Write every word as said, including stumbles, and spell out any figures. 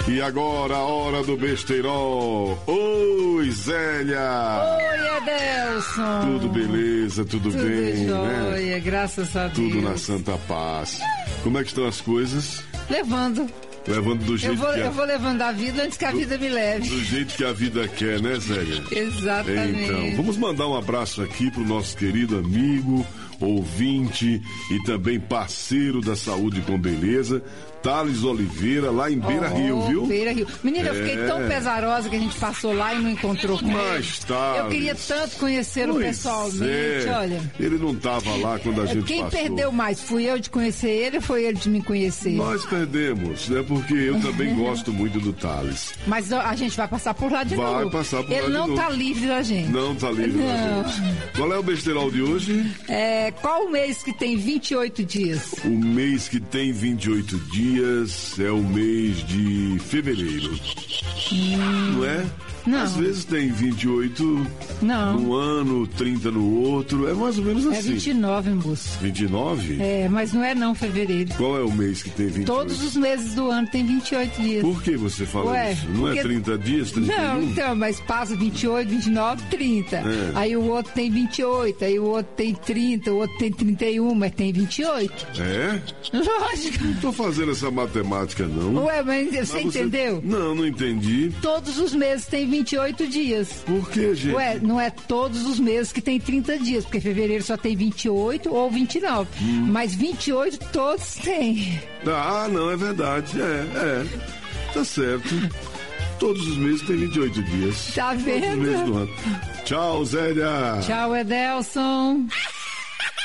E agora, a hora do besteirol. Oi, Zélia! Oi, Adelson! Tudo beleza, tudo, tudo bem, jóia, né? Graças a Deus. Tudo na santa paz. Como é que estão as coisas? Levando. Levando do jeito eu vou, que a... eu vou levando a vida antes que a do, vida me leve. Do jeito que a vida quer, né, Zélia? Exatamente. Então, vamos mandar um abraço aqui pro nosso querido amigo, ouvinte e também parceiro da Saúde com Beleza, Thales Oliveira, lá em Beira oh, Rio, viu? Beira Rio. Menina, é. eu fiquei tão pesarosa que a gente passou lá e não encontrou com Mas ele. Thales, eu queria tanto conhecê-lo pessoalmente, é. olha. Ele não estava lá quando a gente Quem passou. Quem perdeu mais? Fui eu de conhecer ele ou foi ele de me conhecer? Nós perdemos, né? Porque eu também gosto muito do Thales. Mas a gente vai passar por lá de vai novo. Vai passar por ele lá de novo. Ele não tá livre da gente. Não tá livre não. da gente. Qual é o besteirol de hoje? É, qual o mês que tem vinte e oito dias? O mês que tem vinte e oito dias é o mês de fevereiro. Hum. Não é? Não. Às vezes tem vinte e oito não. num ano, trinta no outro. É mais ou menos assim. É vinte e nove, moço. vinte e nove? É, mas não é não fevereiro. Qual é o mês que tem vinte e oito? Todos os meses do ano tem vinte e oito dias. Por que você fala Ué, isso? Não porque... é trinta dias, trinta e um? Não, então, mas passa vinte e oito, vinte e nove, trinta. É. Aí o outro tem vinte e oito, aí o outro tem trinta, o outro tem trinta e um, mas tem vinte e oito. É? Lógico. Não tô fazendo essa matemática, não. Ué, mas você, mas você entendeu? Não, não entendi. Todos os meses tem vinte e oito dias. Por que, gente? Ué, não é todos os meses que tem trinta dias, porque fevereiro só tem vinte e oito ou vinte e nove. Hum. Mas vinte e oito todos têm. Ah, não, é verdade. É, é. Tá certo. Todos os meses tem vinte e oito dias. Tá vendo? Todos os meses do ano. Tchau, Zélia. Tchau, Edelson.